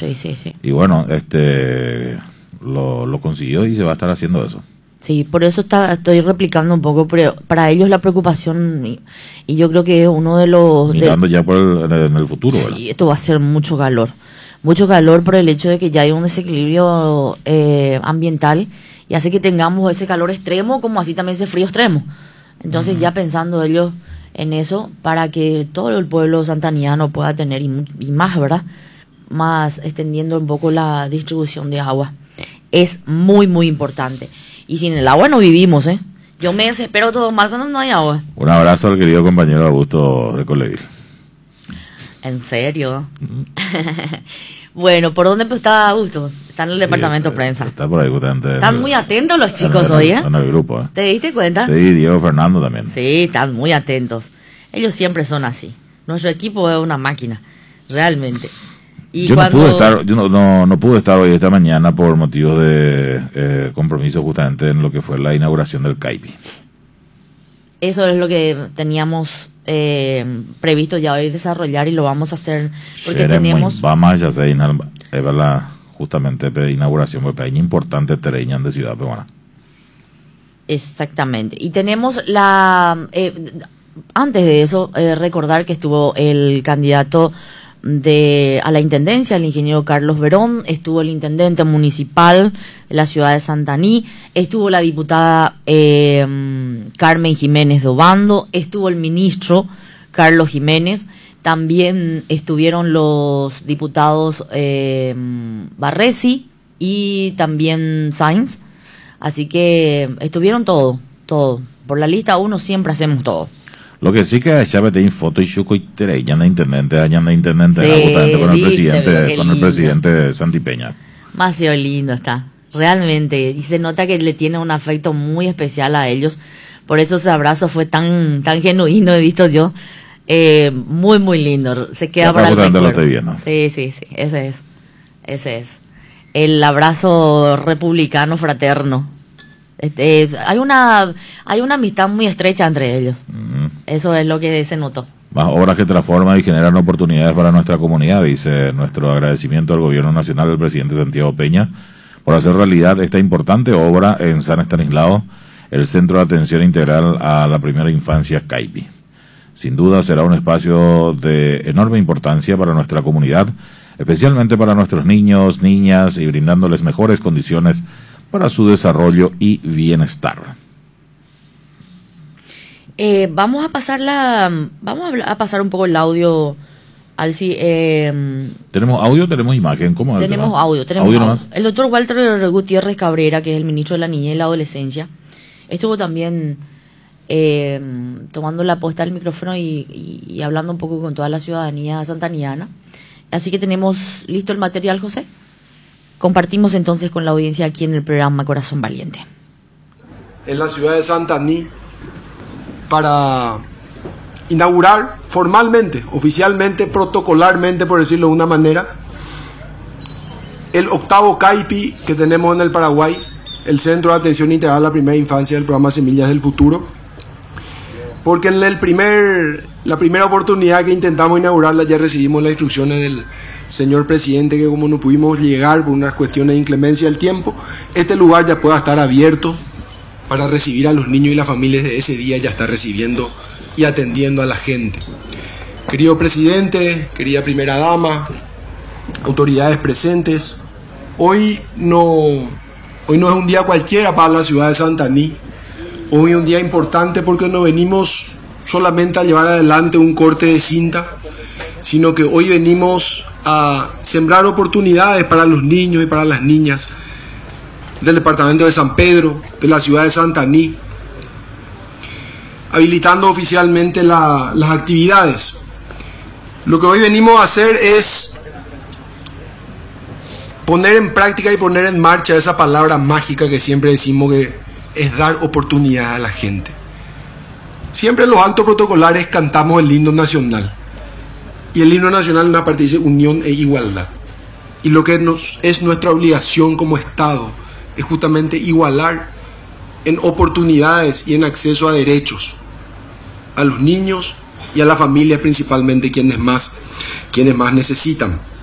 Sí, sí, sí. Y bueno, lo consiguió y se va a estar haciendo eso. Sí, por eso estoy replicando un poco, pero para ellos la preocupación, y yo creo que es uno de los... Mirando ya en el futuro, ¿verdad? Sí, esto va a ser mucho calor por el hecho de que ya hay un desequilibrio ambiental y hace que tengamos ese calor extremo como así también ese frío extremo. Entonces ya pensando ellos en eso para que todo el pueblo santaniano pueda tener y más, ¿verdad? Más extendiendo un poco la distribución de agua. Es muy, muy importante. Y sin el agua no vivimos, ¿eh? Yo me desespero todo mal cuando no hay agua. Un abrazo al querido compañero Augusto de Coleguil. ¿En serio? Bueno, ¿por dónde está Augusto? Está en el departamento de prensa. Está por ahí justamente. Están muy atentos los chicos hoy, ¿eh? En el grupo, ¿eh? ¿Te diste cuenta? Sí, Diego Fernando también. Sí, están muy atentos. Ellos siempre son así. Nuestro equipo es una máquina, realmente. Y yo cuando... no pude estar hoy esta mañana por motivos de compromiso justamente en lo que fue la inauguración del CAIPI. Eso es lo que teníamos previsto ya hoy desarrollar y lo vamos a hacer porque tenemos... Vamos a hacer justamente de inauguración porque hay importante terreno de Ciudad Peruana. Exactamente. Y tenemos antes de eso, recordar que estuvo el candidato a la intendencia, el ingeniero Carlos Verón, estuvo el intendente municipal de la ciudad de Santaní, estuvo la diputada Carmen Jiménez Dobando, estuvo el ministro Carlos Jiménez, también estuvieron los diputados Barresi y también Sainz, así que estuvieron todo, por la lista 1 siempre hacemos todo. Lo que sí que ya me foto y chuco y tereña de intendente sí, con el presidente Santi Peña. Demasiado lindo está, realmente, y se nota que le tiene un afecto muy especial a ellos, por eso ese abrazo fue tan genuino, he visto yo, muy muy lindo, se queda para el recuerdo. Sí, ese es, el abrazo republicano fraterno. Hay una amistad muy estrecha entre ellos. Eso es lo que se notó. Más obras que transforman y generan oportunidades para nuestra comunidad, dice nuestro agradecimiento al gobierno nacional del presidente Santiago Peña por hacer realidad esta importante obra en San Estanislao, el Centro de Atención Integral a la Primera Infancia CAIPI. Sin duda será un espacio de enorme importancia para nuestra comunidad, especialmente para nuestros niños, niñas y brindándoles mejores condiciones para su desarrollo y bienestar. Vamos a pasar un poco el audio, Alci. ¿Tenemos audio o tenemos imagen? ¿Cómo tenemos audio. Nomás. El doctor Walter Gutiérrez Cabrera, que es el ministro de la Niñez y la Adolescencia, estuvo también tomando la posta del micrófono y hablando un poco con toda la ciudadanía santaniana. Así que tenemos listo el material, José. Compartimos entonces con la audiencia aquí en el programa Corazón Valiente. En la ciudad de Santaní, para inaugurar formalmente, oficialmente, protocolarmente, por decirlo de una manera, el 8º CAIPI que tenemos en el Paraguay, el Centro de Atención Integral a la Primera Infancia del programa Semillas del Futuro, porque en la primera oportunidad que intentamos inaugurarla ya recibimos las instrucciones del señor presidente que como no pudimos llegar por unas cuestiones de inclemencia del tiempo, este lugar ya pueda estar abierto para recibir a los niños y las familias de ese día, ya está recibiendo y atendiendo a la gente. Querido presidente, querida primera dama, autoridades presentes, hoy no es un día cualquiera para la ciudad de Santaní. Hoy es un día importante porque no venimos solamente a llevar adelante un corte de cinta, sino que hoy venimos a sembrar oportunidades para los niños y para las niñas del departamento de San Pedro, de la ciudad de Santaní, habilitando oficialmente las actividades. Lo que hoy venimos a hacer es poner en práctica y poner en marcha esa palabra mágica que siempre decimos que es dar oportunidad a la gente. Siempre en los actos protocolares cantamos el himno nacional. Y el himno nacional en una parte dice unión e igualdad. Y lo que es nuestra obligación como Estado es justamente igualar en oportunidades y en acceso a derechos a los niños y a las familias, principalmente quienes más necesitan.